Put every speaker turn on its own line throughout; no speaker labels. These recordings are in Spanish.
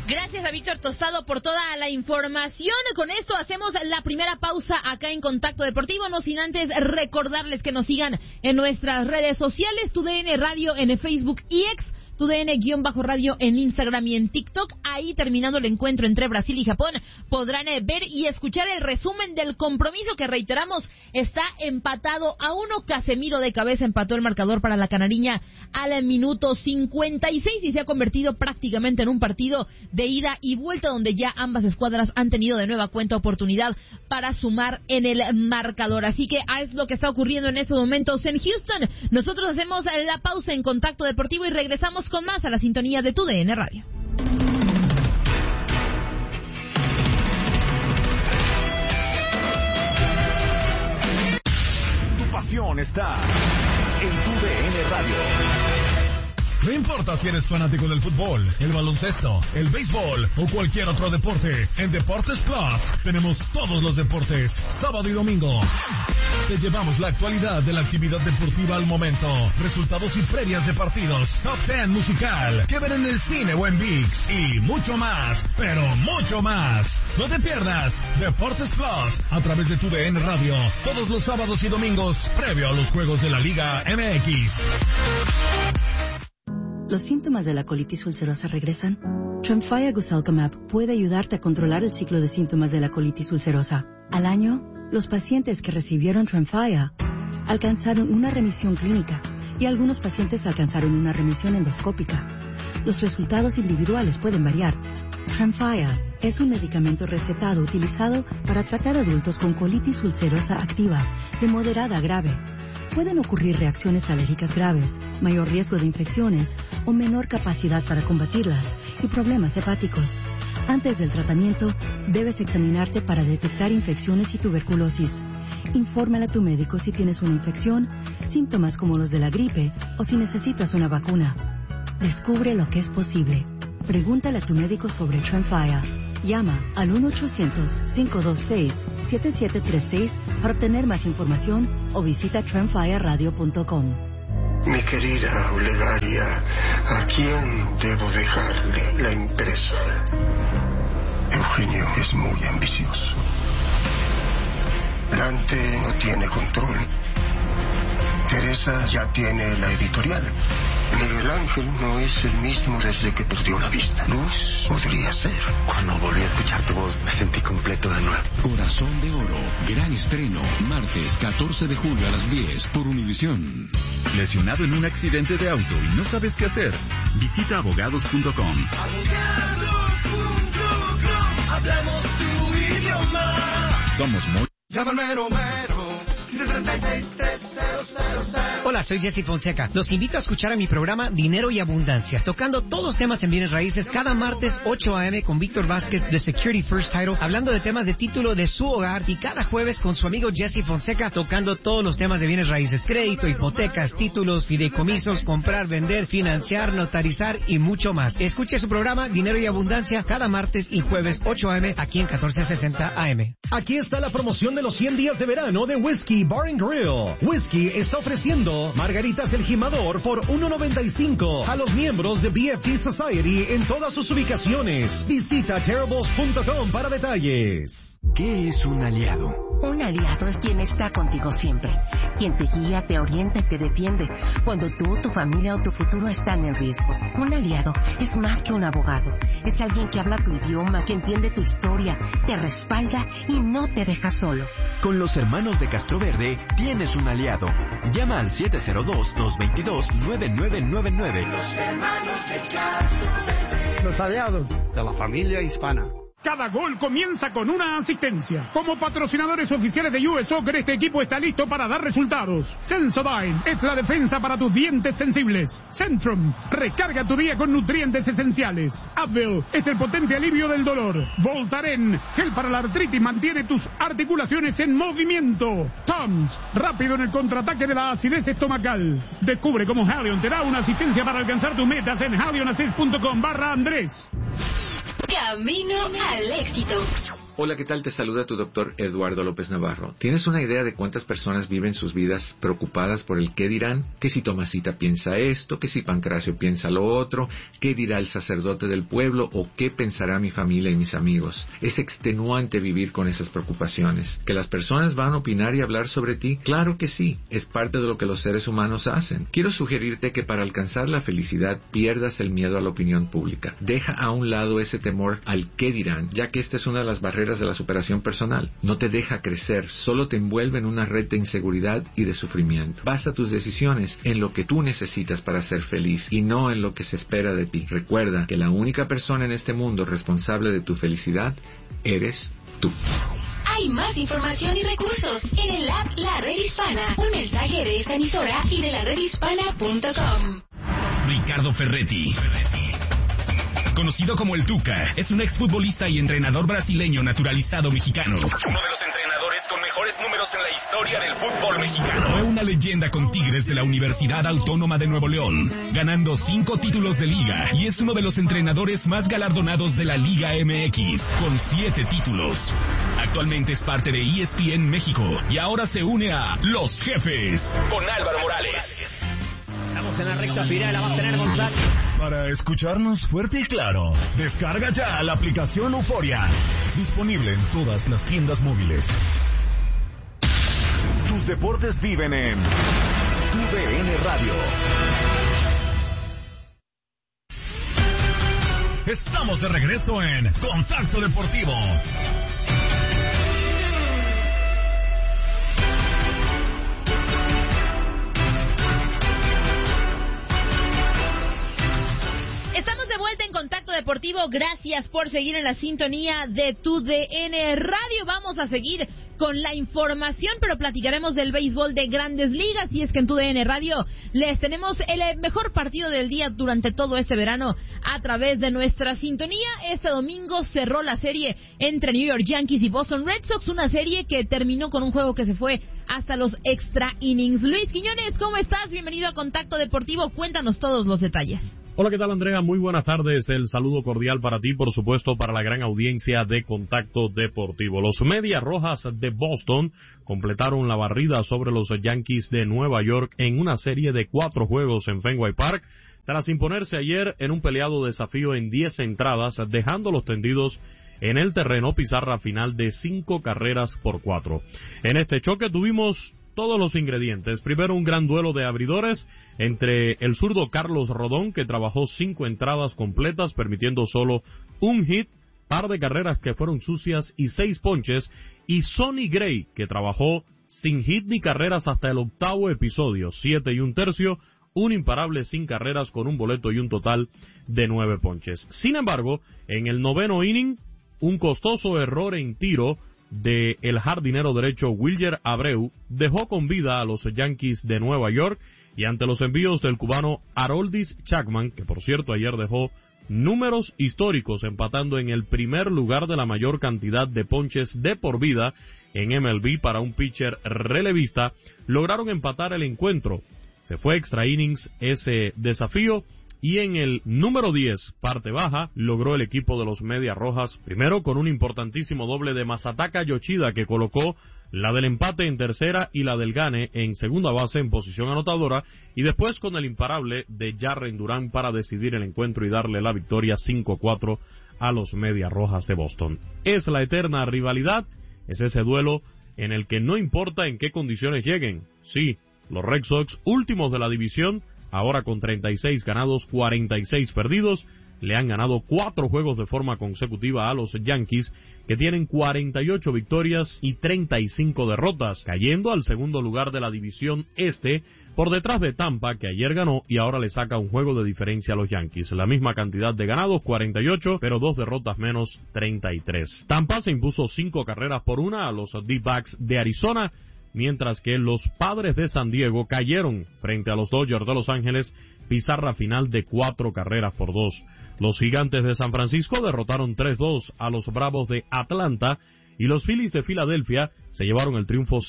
Gracias a Víctor Tostado por toda la información. Con esto hacemos la primera pausa acá en Contacto Deportivo, no sin antes recordarles que nos sigan en nuestras redes sociales, TUDN Radio en Facebook y X, TUDN-radio en Instagram y en TikTok. Ahí, terminando el encuentro entre Brasil y Japón, podrán ver y escuchar el resumen del compromiso que, reiteramos, está empatado a 1. Casemiro de cabeza empató el marcador para la canariña al minuto 56 y se ha convertido prácticamente en un partido de ida y vuelta, donde ya ambas escuadras han tenido de nueva cuenta oportunidad para sumar en el marcador. Así que es lo que está ocurriendo en estos momentos en Houston. Nosotros hacemos la pausa en Contacto Deportivo y regresamos con más a la sintonía de TUDN Radio.
Tu pasión está en TUDN Radio.
No importa si eres fanático del fútbol, el baloncesto, el béisbol o cualquier otro deporte, en Deportes Plus tenemos todos los deportes, sábado y domingo. Te llevamos la actualidad de la actividad deportiva al momento, resultados y previas de partidos, top 10 musical, que ver en el cine o en ViX y mucho más, pero mucho más. No te pierdas Deportes Plus a través de TUDN Radio, todos los sábados y domingos, previo a los juegos de la Liga MX.
¿Los síntomas de la colitis ulcerosa regresan? Tremfya Guselkumab puede ayudarte a controlar el ciclo de síntomas de la colitis ulcerosa. Al año, los pacientes que recibieron Tremfya alcanzaron una remisión clínica y algunos pacientes alcanzaron una remisión endoscópica. Los resultados individuales pueden variar. Tremfya es un medicamento recetado utilizado para tratar adultos con colitis ulcerosa activa de moderada a grave. Pueden ocurrir reacciones alérgicas graves, mayor riesgo de infecciones o menor capacidad para combatirlas y problemas hepáticos. Antes del tratamiento, debes examinarte para detectar infecciones y tuberculosis. Infórmale a tu médico si tienes una infección, síntomas como los de la gripe o si necesitas una vacuna. Descubre lo que es posible. Pregúntale a tu médico sobre Tremfya. Llama al 1-800-526-7736 para obtener más información o visita tremfyaradio.com.
Mi querida Olegaria, ¿a quién debo dejarle la empresa? Eugenio es muy ambicioso. Dante no tiene control. Teresa ya tiene la editorial. Miguel Ángel no es el mismo desde que perdió la vista. Luz podría ser.
Cuando volví a escuchar tu voz, me sentí completo de nuevo.
Corazón de Oro, gran estreno, martes 14 de julio a las 10 por Univisión.
¿Lesionado en un accidente de auto y no sabes qué hacer? Visita abogados.com.
Abogados.com, hablamos tu idioma.
Somos muy...
Llama al mero mero.
Hola, soy Jesse Fonseca. Los invito a escuchar a mi programa Dinero y Abundancia, tocando todos los temas en bienes raíces cada martes 8 a.m. con Víctor Vázquez de Security First Title, hablando de temas de título de su hogar, y cada jueves con su amigo Jesse Fonseca, tocando todos los temas de bienes raíces: crédito, hipotecas, títulos, fideicomisos, comprar, vender, financiar, notarizar y mucho más. Escuche su programa Dinero y Abundancia cada martes y jueves 8 a.m. aquí en 1460 AM.
Aquí está la promoción de los 100 días de verano de Whiskey Bar and Grill. Whiskey está ofreciendo margaritas El Jimador por $1.95 a los miembros de BFT Society en todas sus ubicaciones. Visita terribles.com para detalles.
¿Qué es un aliado?
Un aliado es quien está contigo siempre, quien te guía, te orienta y te defiende cuando tú, tu familia o tu futuro están en riesgo. Un aliado es más que un abogado, es alguien que habla tu idioma, que entiende tu historia, te respalda y no te deja solo.
Con los hermanos de Castroverde tienes un aliado. Llama al 702-222-9999.
Los hermanos de Castroverde.
Los aliados de la familia hispana.
Cada gol comienza con una asistencia. Como patrocinadores oficiales de US Soccer, este equipo está listo para dar resultados. Sensodyne es la defensa para tus dientes sensibles. Centrum, recarga tu día con nutrientes esenciales. Advil es el potente alivio del dolor. Voltaren, gel para la artritis, mantiene tus articulaciones en movimiento. Tums, rápido en el contraataque de la acidez estomacal. Descubre cómo Halion te da una asistencia para alcanzar tus metas en halionassist.com/Andrés.
Camino al éxito. Hola, ¿qué tal? Te saluda tu doctor Eduardo López Navarro. ¿Tienes una idea de cuántas personas viven sus vidas preocupadas por el qué dirán? Que si Tomasita piensa esto, que si Pancracio piensa lo otro, qué dirá el sacerdote del pueblo o qué pensará mi familia y mis amigos. Es extenuante vivir con esas preocupaciones. ¿Que las personas van a opinar y hablar sobre ti? Claro que sí, es parte de lo que los seres humanos hacen. Quiero sugerirte que para alcanzar la felicidad pierdas el miedo a la opinión pública. Deja a un lado ese temor al qué dirán, ya que esta es una de las barreras de la superación personal. No te deja crecer, solo te envuelve en una red de inseguridad y de sufrimiento. Basa tus decisiones en lo que tú necesitas para ser feliz y no en lo que se espera de ti. Recuerda que la única persona en este mundo responsable de tu felicidad eres tú.
Hay más información y recursos en el app La Red Hispana. Un mensaje de esta emisora y de laredhispana.com.
Ricardo Ferretti, conocido como el Tuca, es un exfutbolista y entrenador brasileño naturalizado mexicano. Uno de los entrenadores con mejores números en la historia del fútbol mexicano. Fue una leyenda con Tigres de la Universidad Autónoma de Nuevo León, ganando 5 títulos de liga, y es uno de los entrenadores más galardonados de la Liga MX, con 7 títulos. Actualmente es parte de ESPN México y ahora se une a Los Jefes con Álvaro Morales.
Estamos en la recta final, la va a tener González.
Para escucharnos fuerte y claro, descarga ya la aplicación Euforia. Disponible en todas las tiendas móviles. Tus deportes viven en TUDN Radio. Estamos de regreso en Contacto Deportivo.
Estamos de vuelta en Contacto Deportivo. Gracias por seguir en la sintonía de TUDN Radio. Vamos a seguir con la información, pero platicaremos del béisbol de Grandes Ligas. Y es que en TUDN Radio les tenemos el mejor partido del día durante todo este verano a través de nuestra sintonía. Este domingo cerró la serie entre New York Yankees y Boston Red Sox, una serie que terminó con un juego que se fue hasta los extra innings. Luis Quiñones, ¿cómo estás? Bienvenido a Contacto Deportivo. Cuéntanos todos los detalles.
Hola, ¿qué tal, Andrea? Muy buenas tardes. El saludo cordial para ti, por supuesto, para la gran audiencia de Contacto Deportivo. Los Medias Rojas de Boston completaron la barrida sobre los Yankees de Nueva York en una serie de 4 juegos en Fenway Park, tras imponerse ayer en un peleado desafío en 10 entradas, dejándolos tendidos en el terreno, pizarra final de 5-4. En este choque tuvimos todos los ingredientes. Primero, un gran duelo de abridores entre el zurdo Carlos Rodón, que trabajó 5 entradas completas, permitiendo solo un hit, par de carreras que fueron sucias y 6 ponches, y Sonny Gray, que trabajó sin hit ni carreras hasta el 8º episodio, 7 1/3, un imparable sin carreras con un boleto y un total de 9 ponches. Sin embargo, en el 9º inning, un costoso error en tiro de el jardinero derecho Wilyer Abreu dejó con vida a los Yankees de Nueva York, y ante los envíos del cubano Aroldis Chapman, que por cierto ayer dejó números históricos empatando en el primer lugar de la mayor cantidad de ponches de por vida en MLB para un pitcher relevista, lograron empatar el encuentro. Se fue extra innings ese desafío, y en el número 10, parte baja, logró el equipo de los Medias Rojas, primero con un importantísimo doble de Masataka Yoshida, que colocó la del empate en tercera y la del gane en segunda base en posición anotadora, y después con el imparable de Jarren Duran para decidir el encuentro y darle la victoria 5-4 a los Medias Rojas de Boston. Es la eterna rivalidad, es ese duelo en el que no importa en qué condiciones lleguen. Sí, los Red Sox, últimos de la división, ahora con 36 ganados, 46 perdidos, le han ganado 4 juegos de forma consecutiva a los Yankees, que tienen 48 victorias y 35 derrotas, cayendo al segundo lugar de la división este, por detrás de Tampa, que ayer ganó y ahora le saca un juego de diferencia a los Yankees. La misma cantidad de ganados, 48, pero 2 derrotas menos, 33. Tampa se impuso 5 carreras por 1 a los D-backs de Arizona, mientras que los Padres de San Diego cayeron frente a los Dodgers de Los Ángeles, pizarra final de 4-2. Los Gigantes de San Francisco derrotaron 3-2 a los Bravos de Atlanta, y los Phillies de Filadelfia se llevaron el triunfo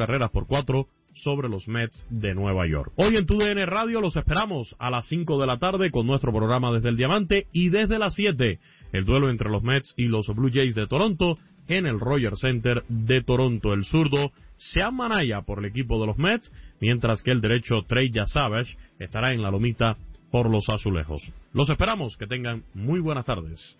5-4 sobre los Mets de Nueva York. Hoy en TUDN Radio los esperamos a las 5 de la tarde con nuestro programa Desde el Diamante, y desde las 7 el duelo entre los Mets y los Blue Jays de Toronto en el Rogers Center de Toronto. El zurdo Sean Manaya por el equipo de los Mets, mientras que el derecho Trey Savage estará en la lomita por los Azulejos. Los esperamos, que tengan muy buenas tardes.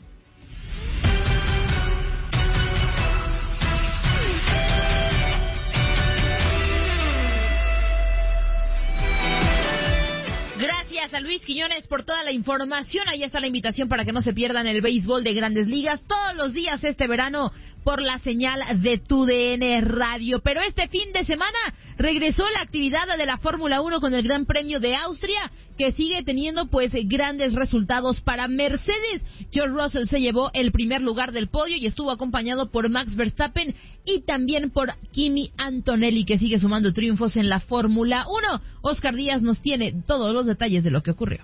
Gracias a Luis Quiñones por toda la información. Ahí está la invitación para que no se pierdan el béisbol de Grandes Ligas todos los días este verano por la señal de TUDN Radio. Pero este fin de semana regresó la actividad de la Fórmula 1 con el Gran Premio de Austria, que sigue teniendo pues grandes resultados para Mercedes. George Russell se llevó el primer lugar del podio y estuvo acompañado por Max Verstappen y también por Kimi Antonelli, que sigue sumando triunfos en la Fórmula 1. Oscar Díaz nos tiene todos los detalles de lo que ocurrió.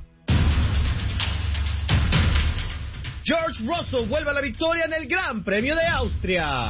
George Russell vuelve a la victoria en el Gran Premio de Austria.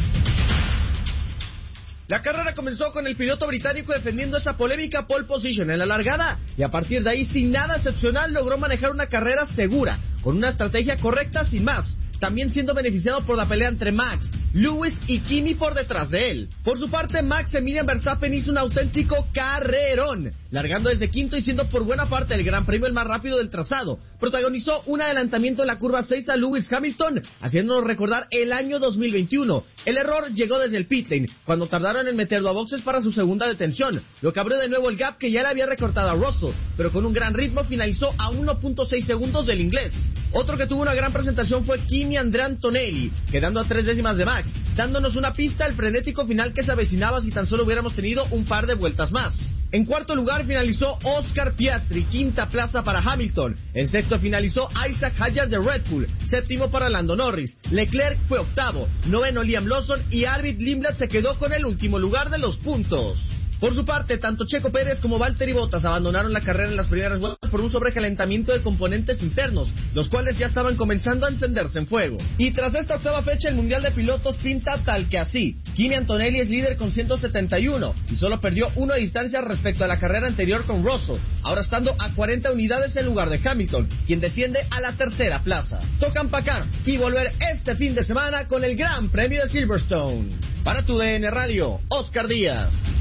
La carrera comenzó con el piloto británico defendiendo esa polémica pole position en la largada y a partir de ahí, sin nada excepcional, logró manejar una carrera segura, con una estrategia correcta sin más, también siendo beneficiado por la pelea entre Max, Lewis y Kimi por detrás de él. Por su parte, Max Emilian Verstappen hizo un auténtico carrerón, largando desde quinto y siendo por buena parte del Gran Premio el más rápido del trazado. Protagonizó un adelantamiento en la curva 6 a Lewis Hamilton, haciéndonos recordar el año 2021. El error llegó desde el pit lane, cuando tardaron en meterlo a boxes para su segunda detención, lo que abrió de nuevo el gap que ya le había recortado a Russell, pero con un gran ritmo finalizó a 1.6 segundos del inglés. Otro que tuvo una gran presentación fue Kimi Antonelli, quedando a 3 décimas de Max, dándonos una pista al frenético final que se avecinaba si tan solo hubiéramos tenido un par de vueltas más. En cuarto lugar finalizó Oscar Piastri, quinta plaza para Hamilton. En sexto finalizó Isaac Hadjar de Red Bull, séptimo para Lando Norris. Leclerc fue octavo, noveno Liam Lawson y Arvid Lindblad se quedó con el último lugar de los puntos. Por su parte, tanto Checo Pérez como Valtteri Bottas abandonaron la carrera en las primeras vueltas por un sobrecalentamiento de componentes internos, los cuales ya estaban comenzando a encenderse en fuego. Y tras esta octava fecha, el Mundial de Pilotos pinta tal que así. Kimi Antonelli es líder con 171 y solo perdió 1 de distancia respecto a la carrera anterior con Russell, ahora estando a 40 unidades en lugar de Hamilton, quien desciende a la tercera plaza. Toca empacar y volver este fin de semana con el Gran Premio de Silverstone. Para TUDN Radio, Oscar Díaz.